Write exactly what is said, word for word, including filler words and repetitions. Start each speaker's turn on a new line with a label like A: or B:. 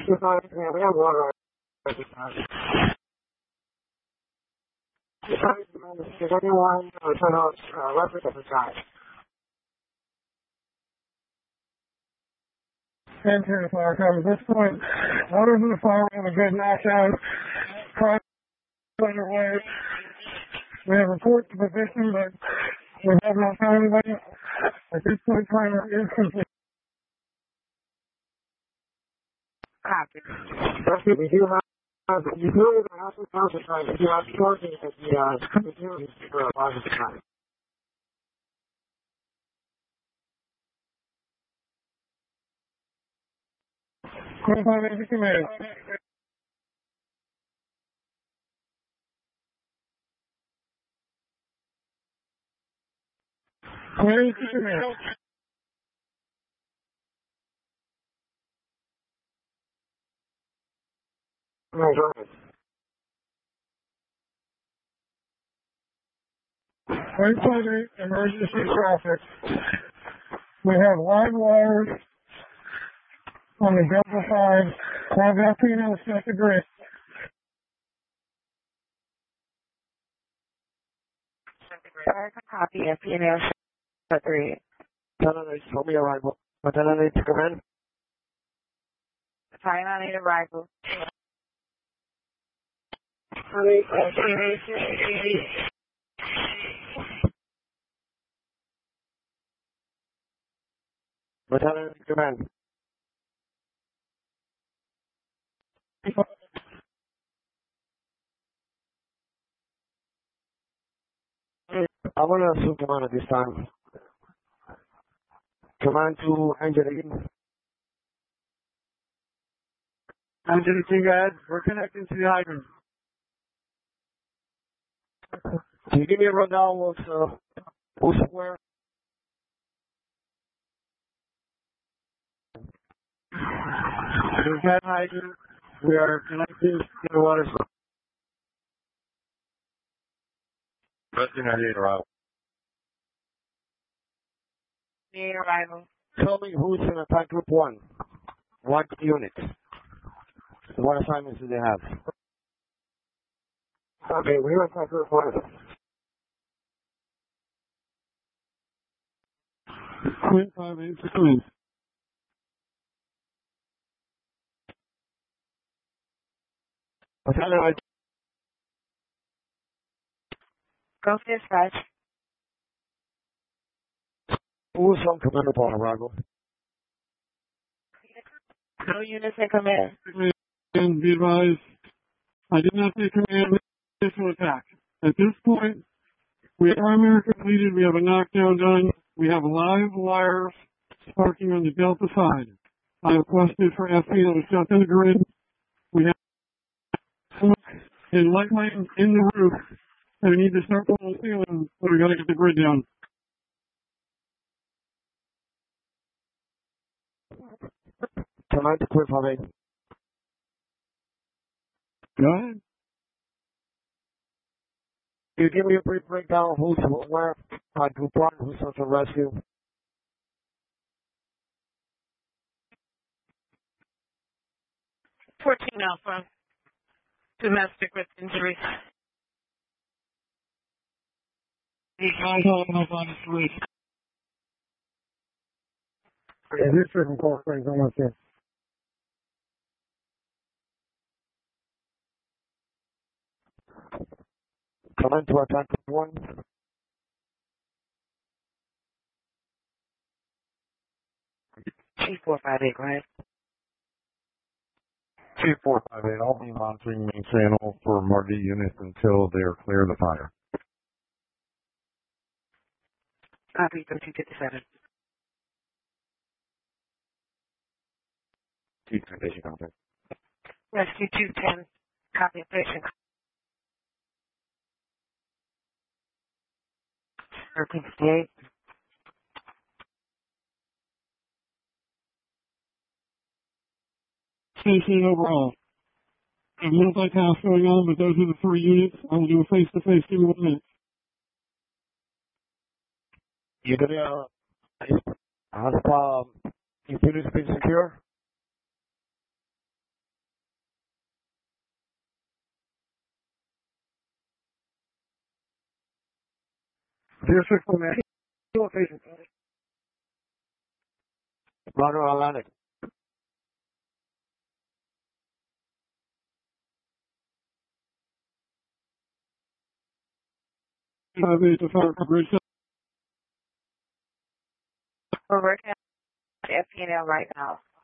A: Two five, yeah, we have water at this time. Does anyone uh, turn off uh, weapons at the time? Enter the fire comes. At this point, orders in the fire have a good knockdown. Crime underway. We have reports to position, but we have not found anybody. At this point, timer is complete. Copy. That's it. We do have, uh, you do have an awesome council time. We do have shorting at the, uh, community for a lot of the time. twenty-five minutes, fifty minutes. twenty, fifty minutes. No, go ahead. one twenty, emergency traffic. We have live wires on the Delta five. Have F P N set the grid. Copy, F P N set three. Lieutenant, show me arrival. Lieutenant, need to come in. Fire on eight arrival. Honey, Lieutenant, come in. I'm going to assume command at this time. Command to engine eight. Engine eight, guys. We're connecting to the hydrant. Can you give me a rundown of uh, who's where? We've had hydrant. We are connecting to the water source. Resting ninety-eight arrival. eight arrival. Tell me who's in attack group one. What unit? What assignments do they have? Okay, we're in attack group one. Quint five eight six nine. Go dispatch. Who's on command upon arrival? No units in command. And be advised, I did not take command of the initial attack. At this point, we have primary completed, we have a knockdown done, we have live wires sparking on the Delta side. I have requested for F P to shut down the grid. We have smoke and light lighting in the roof, and we need to start pulling the ceiling, but we got to get the grid down. Command to quit, Harvey. Go ahead. Can you give me a brief breakdown of who's where, uh, group one, who's search and rescue?
B: fourteen Alpha. Domestic with injuries.
A: Is this from Corcoran's almost here? Come into attack one.
B: T four five eight, right?
C: T four five eight, I'll be monitoring main channel for Marty units until they are clear of the fire.
B: Copy thirteen fifty-seven.
C: T ten station contact.
B: Rescue two ten. Copy of patient. thirteen fifty-eight.
A: Station overall. There's multi-task going on, but those are the three units. I will do a face-to-face in one minute.
C: You gonna, uh, has, um, infinity been secure?
A: Zero six command. Location.
D: Roger, all landed.
A: Five eight to fire coverage.
B: We're working on F P and L right now.